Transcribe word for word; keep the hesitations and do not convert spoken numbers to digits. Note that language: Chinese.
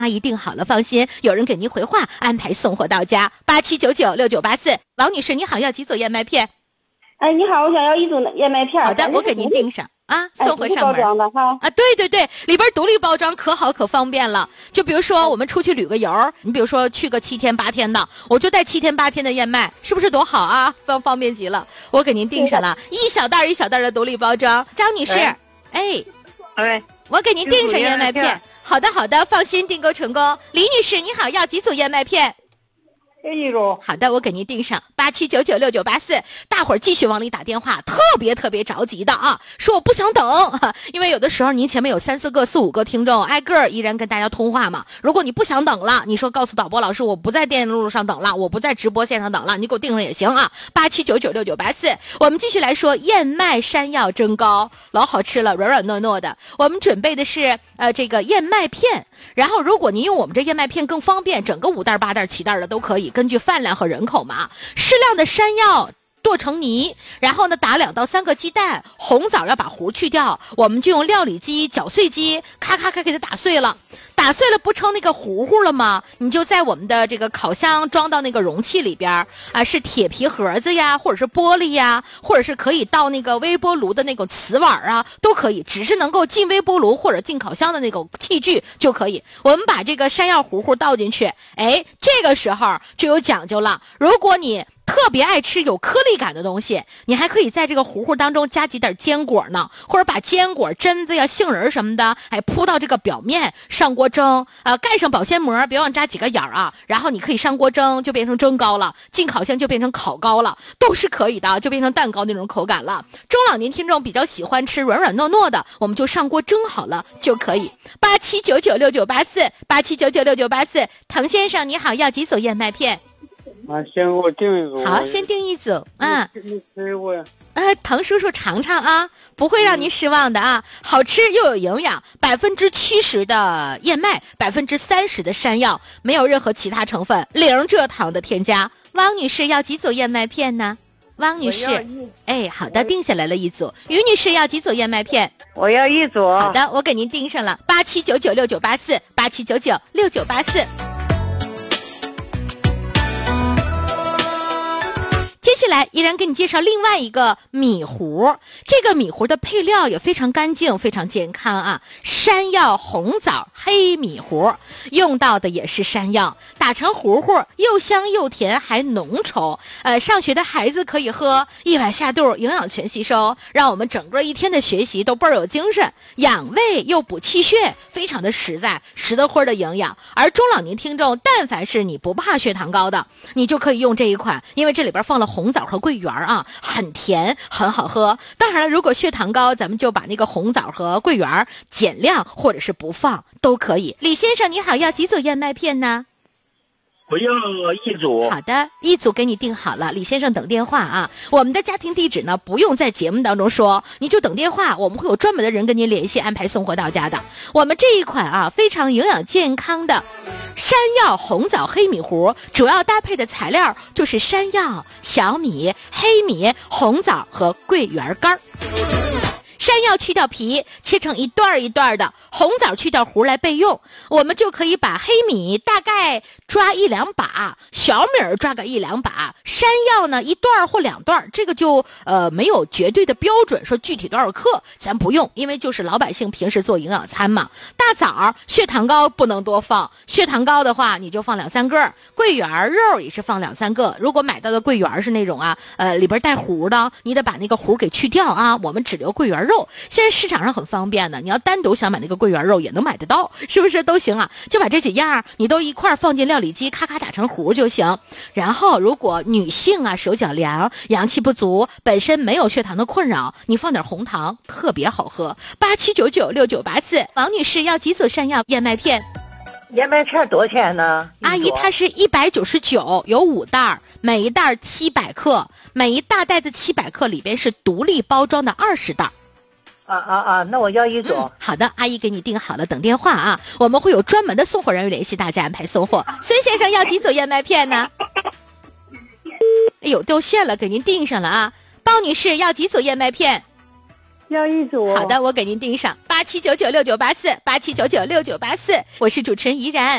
阿姨订好了，放心，有人给您回话，安排送货到家。八七九九六九八四，王女士你好，要几组燕麦片？ 哎，你好，我想要一组燕麦片。 好的，我给您订上啊，送回上门。 哎、包装的哈啊，对对对，里边独立包装可好可方便了。就比如说我们出去旅个游，你比如说去个七天八天的，我就带七天八天的燕麦，是不是多好啊？方方便极了，我给您订上了，一小袋一小袋的独立包装。张女士，哎， 哎，哎我给您订上燕麦片。好的好的，放心，订购成功。李女士你好，要几组燕麦片？ 一组。 好的，我给您订上八七九九六九八四。大伙儿继续往里打电话，特别特别着急的啊，说我不想等，因为有的时候您前面有三四个、四五个听众，挨个儿依然跟大家通话嘛。如果你不想等了，你说告诉导播老师，我不在电路上等了，我不在直播线上等了，你给我订上也行啊。八七九九六九八四。我们继续来说燕麦山药蒸糕，老好吃了，软软糯糯的。我们准备的是呃这个燕麦片，然后如果您用我们这燕麦片更方便，整个五袋八袋七袋的都可以，根据饭量和人口嘛。适量的山药剁成泥，然后呢打两到三个鸡蛋，红枣要把核去掉，我们就用料理机搅碎机咔咔咔给它打碎了，打碎了不成那个糊糊了吗？你就在我们的这个烤箱装到那个容器里边啊，是铁皮盒子呀，或者是玻璃呀，或者是可以倒那个微波炉的那种瓷碗啊，都可以，只是能够进微波炉或者进烤箱的那种器具就可以。我们把这个山药糊糊倒进去，哎，这个时候就有讲究了。如果你特别爱吃有颗粒感的东西，你还可以在这个糊糊当中加几点坚果呢，或者把坚果、榛子呀、杏仁什么的，哎，铺到这个表面，上锅蒸，呃，盖上保鲜膜，别忘扎几个眼儿啊。然后你可以上锅蒸，就变成蒸糕了；进烤箱就变成烤糕了，都是可以的，就变成蛋糕那种口感了。中老年听众比较喜欢吃软软糯糯的，我们就上锅蒸好了就可以。八七九九六九八四，八七九九六九八四，滕先生你好，要几组燕麦片？ 啊，先给我订一组。 好，先订一组啊。 你吃过呀？ 呃，滕叔叔尝尝啊，不会让您失望的啊，好吃又有营养，百分之七十的燕麦，百分之三十的山药，没有任何其他成分，零蔗糖的添加。汪女士要几组燕麦片呢？汪女士，哎，好的，定下来了一组。于女士要几组燕麦片？ 我要一组。 好的，我给您订上了，八七九九六九八四，八七九九六九八四。接下来依然给你介绍另外一个米糊，这个米糊的配料也非常干净，非常健康啊。山药、红枣、黑米糊，用到的也是山药，打成糊糊，又香又甜，还浓稠。呃，上学的孩子可以喝，一碗下肚，营养全吸收，让我们整个一天的学习都倍儿有精神，养胃又补气血，非常的实在，实得灰的营养。而中老年听众，但凡是你不怕血糖高的，你就可以用这一款，因为这里边放了红枣和桂圆啊，很甜，很好喝。当然了，如果血糖高，咱们就把那个红枣和桂圆减量，或者是不放都可以。李先生你好，要几组燕麦片呢？ 我要一组。 好的，一组给你订好了。李先生等电话啊。我们的家庭地址呢，不用在节目当中说，你就等电话，我们会有专门的人跟您联系，安排送货到家的。我们这一款啊，非常营养健康的山药红枣黑米糊，主要搭配的材料就是山药、小米、黑米、红枣和桂圆干。山药去掉皮，切成一段一段的，红枣去掉核来备用。我们就可以把黑米大概抓一两把，小米儿抓个一两把，山药呢一段或两段，这个就呃没有绝对的标准，说具体多少克，咱不用，因为就是老百姓平时做营养餐嘛。大枣血糖高不能多放，血糖高的话你就放两三个，桂圆肉也是放两三个。如果买到的桂圆是那种啊，呃里边带核的，你得把那个核给去掉啊，我们只留桂圆肉。现在市场上很方便的，你要单独想买那个桂圆肉也能买得到，是不是都行啊？就把这几样你都一块放进料理机，咔咔打成糊就行。然后如果女性啊手脚凉，阳气不足，本身没有血糖的困扰，你放点红糖特别好喝。八七九九六九八四，王女士要几组山药燕麦片？ 燕麦片多少钱呢？ 阿姨，它是一百九十九，有五袋，每一袋七百克，每一大袋子七百克，里边是独立包装的二十袋。 啊啊啊！那我要一组、嗯。 好的，阿姨给你订好了，等电话啊。我们会有专门的送货人员联系大家安排送货。孙先生要几组燕麦片呢？哎呦，掉线了，给您订上了啊。包女士要几组燕麦片？ 要一组。 好的，我给您订上八七九九六九八四，八七九九六九八四。我是主持人怡然。